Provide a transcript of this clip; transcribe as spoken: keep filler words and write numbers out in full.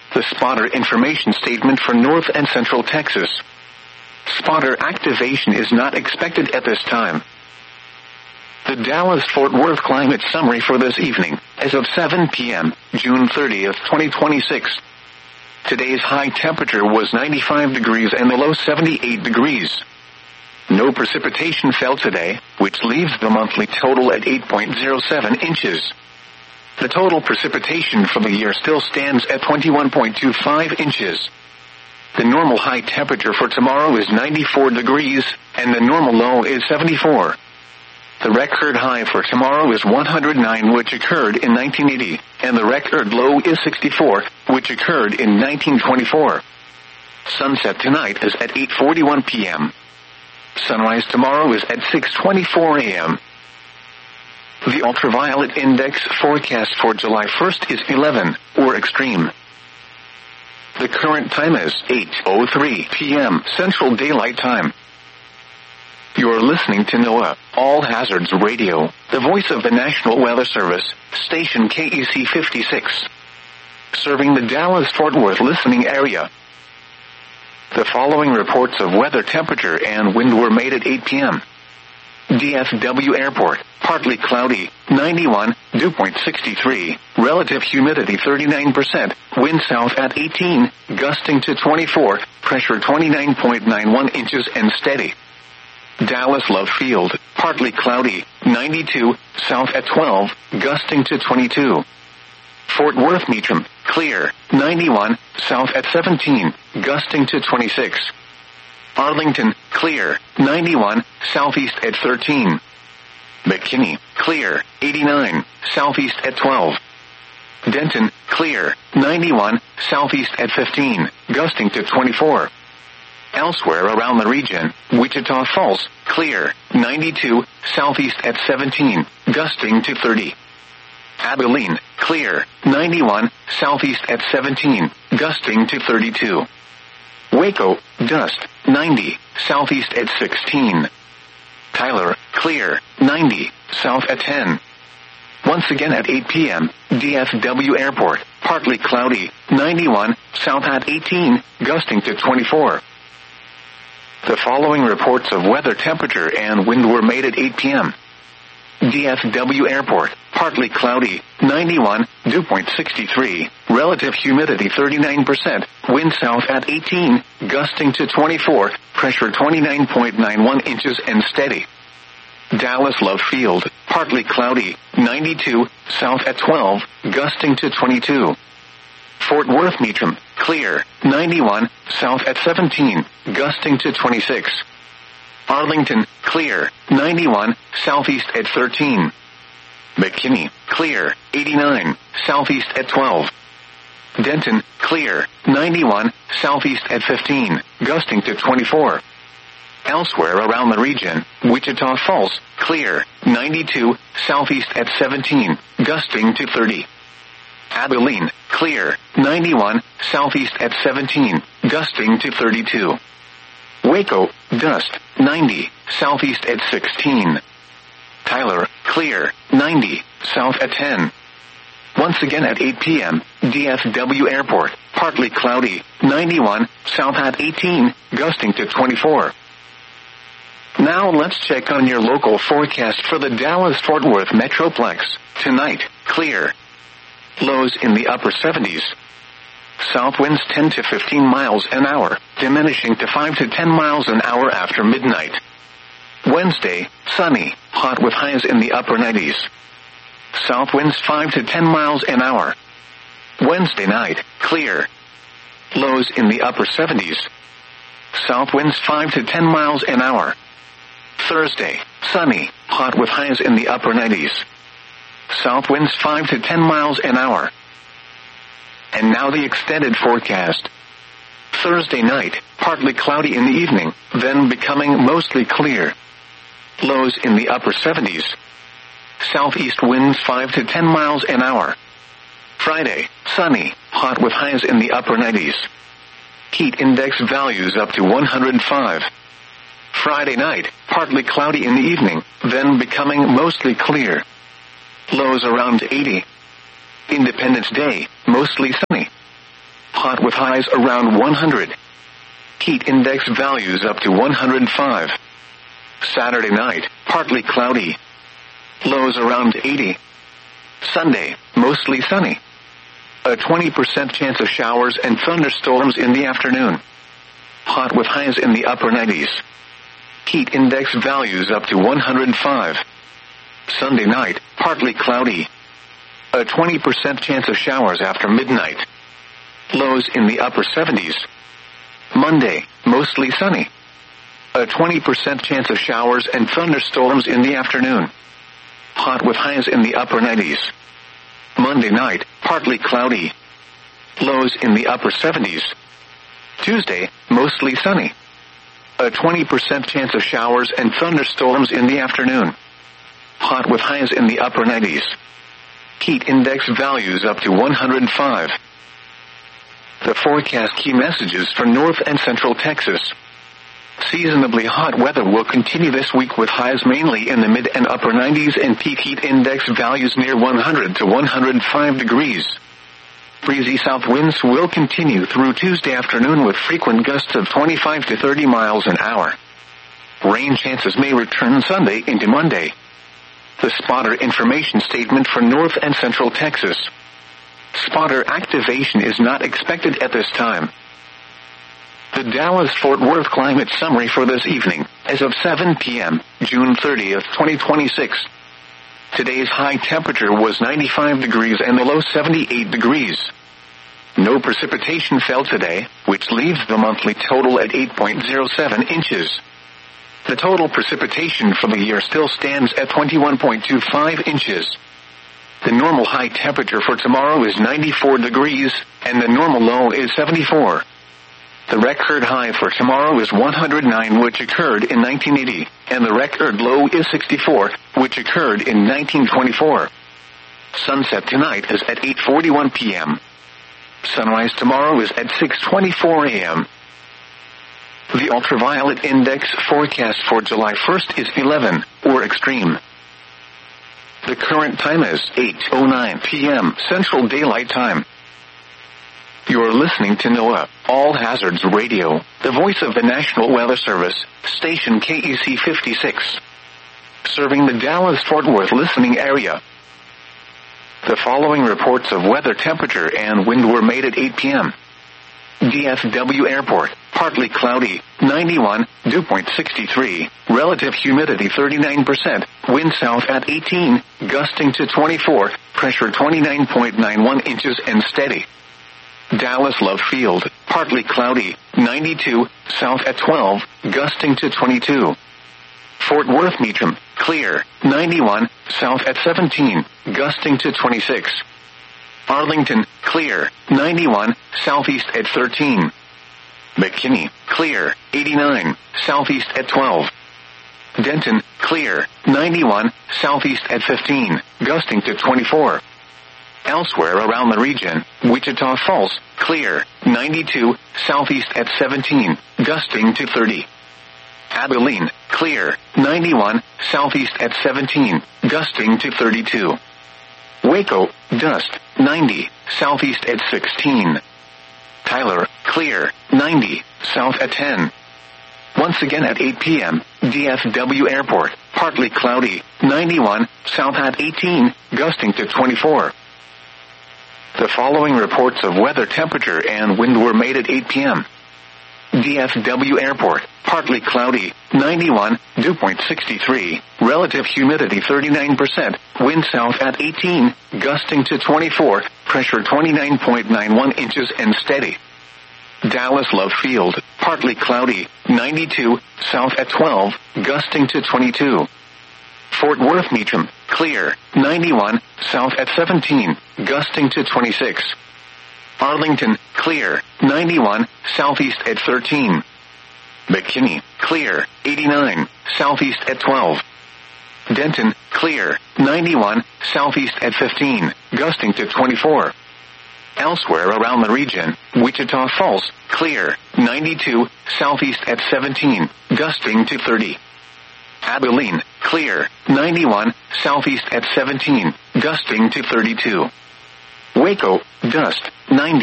The spotter information statement for North and Central Texas. Spotter activation is not expected at this time. The Dallas-Fort Worth climate summary for this evening, as of seven p.m., June thirtieth, twenty twenty-six. Today's high temperature was ninety-five degrees and the low seventy-eight degrees. No precipitation fell today, which leaves the monthly total at eight point zero seven inches. The total precipitation for the year still stands at twenty-one point two five inches. The normal high temperature for tomorrow is ninety-four degrees, and the normal low is seventy-four. The record high for tomorrow is one hundred nine, which occurred in nineteen eighty, and the record low is sixty-four, which occurred in nineteen twenty-four. Sunset tonight is at eight forty-one p.m. Sunrise tomorrow is at six twenty-four a.m. The ultraviolet index forecast for July first is eleven, or extreme. The current time is eight oh three p.m. Central Daylight Time. You're listening to NOAA, All Hazards Radio, the voice of the National Weather Service, station K E C fifty-six. Serving the Dallas-Fort Worth listening area. The following reports of weather, temperature, and wind were made at eight p.m. D F W Airport, partly cloudy, ninety-one, dew point sixty-three, relative humidity thirty-nine percent, wind south at eighteen, gusting to twenty-four, pressure twenty-nine point nine one inches and steady. Dallas Love Field, partly cloudy, ninety-two, south at twelve, gusting to twenty-two. Fort Worth Meacham, clear, ninety-one, south at seventeen, gusting to twenty-six. Arlington, clear, ninety-one, southeast at thirteen. McKinney, clear, eighty-nine, southeast at twelve. Denton, clear, ninety-one, southeast at fifteen, gusting to twenty-four. Elsewhere around the region, Wichita Falls, clear, ninety-two, southeast at seventeen, gusting to thirty. Abilene, clear, ninety-one, southeast at seventeen, gusting to thirty-two. Waco, dust, ninety, southeast at sixteen. Tyler, clear, ninety, south at ten. Once again at eight p.m., D F W Airport, partly cloudy, ninety-one, south at eighteen, gusting to twenty-four. The following reports of weather, temperature, and wind were made at eight p.m. D F W Airport, partly cloudy, ninety-one, dew point sixty-three, relative humidity thirty-nine percent, wind south at eighteen, gusting to twenty-four, pressure twenty-nine point nine one inches and steady. Dallas Love Field, partly cloudy, ninety-two, south at twelve, gusting to twenty-two. Fort Worth Meacham, clear, ninety-one, south at seventeen, gusting to twenty-six. Arlington, clear, ninety-one, southeast at thirteen. McKinney, clear, eighty-nine, southeast at twelve. Denton, clear, ninety-one, southeast at fifteen, gusting to twenty-four. Elsewhere around the region, Wichita Falls, clear, ninety-two, southeast at seventeen, gusting to thirty. Abilene, clear, ninety-one, southeast at seventeen, gusting to thirty-two. Waco, dust, ninety, southeast at sixteen. Tyler, clear, ninety, south at ten. Once again at eight p.m., D F W Airport, partly cloudy, ninety-one, south at eighteen, gusting to twenty-four. Now let's check on your local forecast for the Dallas-Fort Worth Metroplex. Tonight, clear. Lows in the upper seventies. South winds ten to fifteen miles an hour, diminishing to five to ten miles an hour after midnight. Wednesday, sunny, hot with highs in the upper nineties. South winds five to ten miles an hour. Wednesday night, clear. Lows in the upper seventies. South winds five to ten miles an hour. Thursday, sunny, hot with highs in the upper nineties. South winds five to ten miles an hour. And now the extended forecast. Thursday night, partly cloudy in the evening, then becoming mostly clear. Lows in the upper seventies. Southeast winds five to ten miles an hour. Friday, sunny, hot with highs in the upper nineties. Heat index values up to one hundred five. Friday night, partly cloudy in the evening, then becoming mostly clear. Lows around eighty. Independence Day, mostly sunny. Hot with highs around one hundred. Heat index values up to one hundred five. Saturday night, partly cloudy. Lows around eighty. Sunday, mostly sunny. A twenty percent chance of showers and thunderstorms in the afternoon. Hot with highs in the upper nineties. Heat index values up to one hundred five. Sunday night, partly cloudy. A twenty percent chance of showers after midnight. Lows in the upper seventies. Monday, mostly sunny. A twenty percent chance of showers and thunderstorms in the afternoon. Hot with highs in the upper nineties. Monday night, partly cloudy. Lows in the upper seventies. Tuesday, mostly sunny. A twenty percent chance of showers and thunderstorms in the afternoon. Hot with highs in the upper nineties. Heat index values up to one hundred five. The forecast key messages for North and Central Texas. Seasonably hot weather will continue this week with highs mainly in the mid and upper nineties and peak heat index values near one hundred to one hundred five degrees. Breezy south winds will continue through Tuesday afternoon with frequent gusts of twenty-five to thirty miles an hour. Rain chances may return Sunday into Monday. The spotter information statement for North and Central Texas. Spotter activation is not expected at this time. The Dallas-Fort Worth climate summary for this evening, as of seven p.m., June thirtieth, twenty twenty-six. Today's high temperature was ninety-five degrees and the low seventy-eight degrees. No precipitation fell today, which leaves the monthly total at eight point zero seven inches. The total precipitation for the year still stands at twenty-one point two five inches. The normal high temperature for tomorrow is ninety-four degrees, and the normal low is seventy-four. The record high for tomorrow is one hundred nine, which occurred in nineteen eighty, and the record low is sixty-four, which occurred in nineteen twenty-four. Sunset tonight is at eight forty-one p.m. Sunrise tomorrow is at six twenty-four a.m. The ultraviolet index forecast for July first is eleven, or extreme. The current time is eight oh nine p.m. Central Daylight Time. You're listening to NOAA, All Hazards Radio, the voice of the National Weather Service, station K E C fifty-six. Serving the Dallas-Fort Worth listening area. The following reports of weather, temperature, and wind were made at eight p.m. D F W Airport, partly cloudy, ninety-one, dew point sixty-three, relative humidity thirty-nine percent, wind south at eighteen, gusting to twenty-four, pressure twenty-nine point nine one inches and steady. Dallas Love Field, partly cloudy, ninety-two, south at twelve, gusting to twenty-two. Fort Worth Meacham, clear, ninety-one, south at seventeen, gusting to twenty-six. Arlington, clear, ninety-one, southeast at thirteen. McKinney, clear, eighty-nine, southeast at twelve. Denton, clear, ninety-one, southeast at fifteen, gusting to twenty-four. Elsewhere around the region, Wichita Falls, clear, ninety-two, southeast at seventeen, gusting to thirty. Abilene, clear, ninety-one, southeast at seventeen, gusting to thirty-two. Waco, dust, ninety, southeast at sixteen. Tyler, clear, ninety, south at ten. Once again at eight p.m., D F W Airport, partly cloudy, ninety-one, south at eighteen, gusting to twenty-four. The following reports of weather, temperature, and wind were made at eight p.m. D F W Airport, partly cloudy, ninety-one, dew point sixty-three, relative humidity thirty-nine percent, wind south at eighteen, gusting to twenty-four, pressure twenty-nine point nine one inches and steady. Dallas Love Field, partly cloudy, ninety-two, south at twelve, gusting to twenty-two. Fort Worth Meacham, clear, ninety-one, south at seventeen, gusting to twenty-six. Arlington, clear, ninety-one, southeast at thirteen. McKinney, clear, eighty-nine, southeast at twelve. Denton, clear, ninety-one, southeast at fifteen, gusting to twenty-four. Elsewhere around the region, Wichita Falls, clear, ninety-two, southeast at seventeen, gusting to thirty. Abilene, clear, ninety-one, southeast at seventeen, gusting to thirty-two. Waco, dust, ninety.